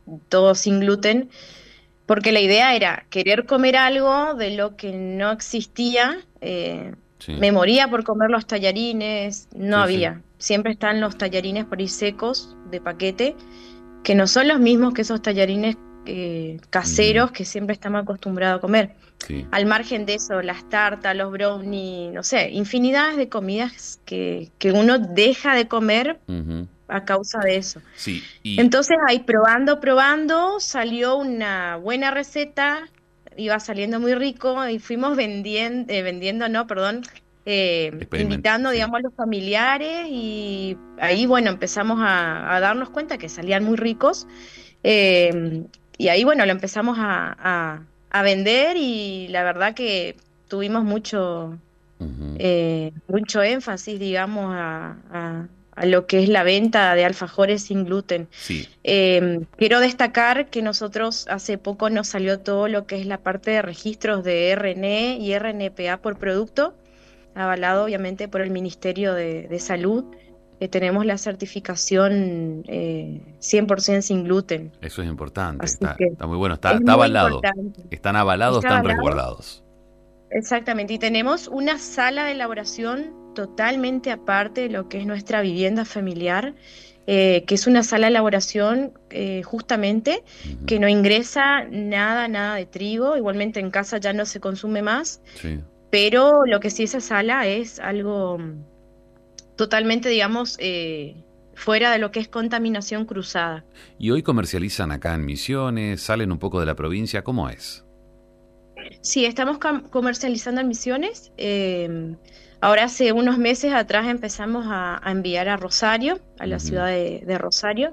todo sin gluten, porque la idea era querer comer algo de lo que no existía. Sí, Me moría por comer los tallarines, no sí, sí. había. Siempre están los tallarines por ahí secos de paquete, que no son los mismos que esos tallarines Ujú, caseros que siempre estamos acostumbrados a comer. sí. Al margen de eso, las tartas, los brownies, no sé, infinidades de comidas que uno deja de comer Ujú. a causa de eso. Sí, y Entonces ahí probando, salió una buena receta, iba saliendo muy rico y fuimos vendiendo, no, perdón, invitando, sí. digamos, a los familiares y ahí, bueno, empezamos a darnos cuenta que salían muy ricos. Y ahí, bueno, lo empezamos a vender y la verdad que tuvimos Ujú, mucho énfasis, digamos, a lo que es la venta de alfajores sin gluten. sí. Quiero destacar que nosotros hace poco nos salió todo lo que es la parte de registros de RNE y RNPA por producto, avalado obviamente por el Ministerio de Salud. Tenemos la certificación 100% sin gluten, Eso es importante. así Está, que está muy bueno. Está, es está muy avalado. importante. Están avalados, ¿Está están avalado? resguardados. Exactamente, y tenemos una sala de elaboración totalmente aparte de lo que es nuestra vivienda familiar, que es una sala de elaboración justamente Ujú, que no ingresa nada de trigo, igualmente en casa ya no se consume más, sí. pero lo que sí esa sala es algo totalmente, digamos, fuera de lo que es contaminación cruzada. Y hoy comercializan acá en Misiones, salen un poco de la provincia. ¿Cómo es? Sí, estamos comercializando en Misiones. Ahora hace unos meses atrás empezamos a enviar a Rosario, a la Ujú, ciudad de Rosario.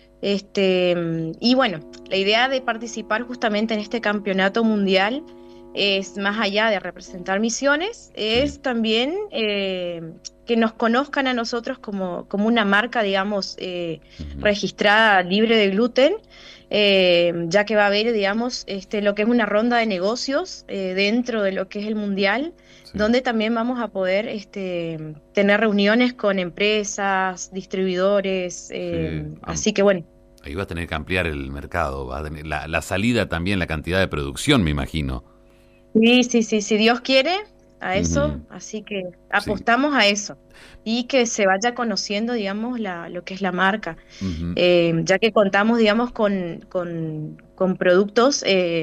Y bueno, la idea de participar justamente en este campeonato mundial es más allá de representar Misiones, sí. es también que nos conozcan a nosotros como una marca, digamos, Ujú, registrada libre de gluten, ya que va a haber, digamos, lo que es una ronda de negocios dentro de lo que es el mundial, sí. donde también vamos a poder tener reuniones con empresas, distribuidores, Sí. así que bueno. Ahí va a tener que ampliar el mercado. Va a tener la salida también, la cantidad de producción, me imagino. Sí, sí, sí, si Dios quiere, a Ujú, eso, así que sí. apostamos a eso y que se vaya conociendo, digamos, lo que es la marca, Ujú. ya que contamos, digamos, con productos,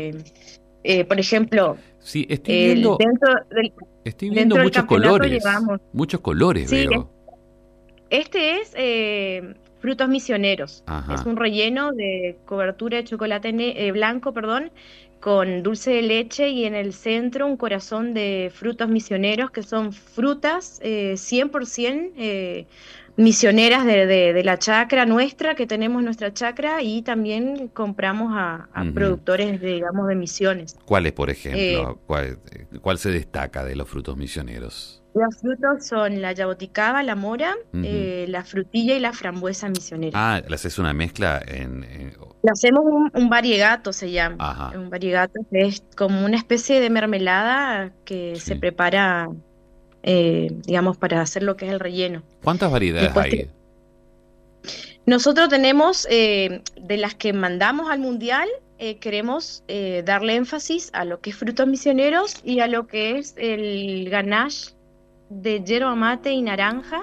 por ejemplo, Sí, el- dentro del, estoy viendo dentro del muchos campeonato colores. llevamos, Muchos colores sí, veo. este es frutos misioneros. Es Ajá. un relleno de cobertura de chocolate blanco, perdón, con dulce de leche y en el centro un corazón de frutos misioneros, que son frutas 100% misioneras de la chacra nuestra, que tenemos nuestra chacra, y también compramos a Ujú. productores, digamos, de misiones. ¿Cuáles, por Eh, ejemplo? ¿Cuál se destaca de los frutos misioneros? los frutos son la yaboticaba, la mora, Ujú. la frutilla y la frambuesa misionera. Ah, ¿le haces una mezcla Le hacemos un variegato, se llama. Ajá, Un variegato que es como una especie de mermelada que se sí. prepara, digamos, para hacer lo que es el relleno. ¿Cuántas variedades Después hay? nosotros tenemos, de las que mandamos al mundial, queremos darle énfasis a lo que es frutos misioneros y a lo que es el ganache de yerba mate y naranja,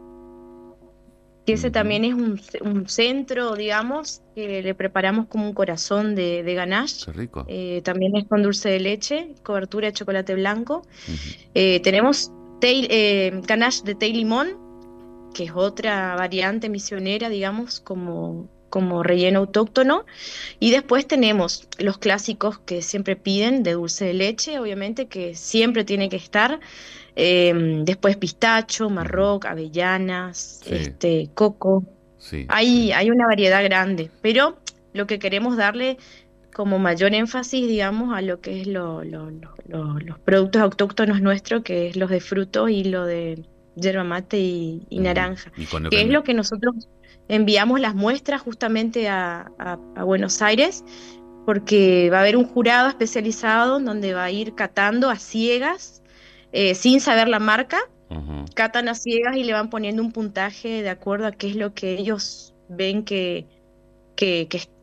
que ese Ujú. también es un centro, digamos, que le preparamos como un corazón de ganache. Qué rico. También es con dulce de leche, cobertura de chocolate blanco. Ujú. Tenemos ganache de té y limón, que es otra variante misionera, digamos, como relleno autóctono. Y después tenemos los clásicos que siempre piden de dulce de leche, obviamente, que siempre tiene que estar. Después pistacho, Ujú. marroc, avellanas, Sí, coco. sí, sí. Hay una variedad grande, pero lo que queremos darle como mayor énfasis, digamos, a lo que es los productos autóctonos nuestros, que es los de fruto y lo de yerba mate y Ujú. naranja, Y con lo que es que... lo que nosotros enviamos las muestras justamente a Buenos Aires, porque va a haber un jurado especializado donde va a ir catando a ciegas, sin saber la marca, Ujú. catan a ciegas y le van poniendo un puntaje de acuerdo a qué es lo que ellos ven que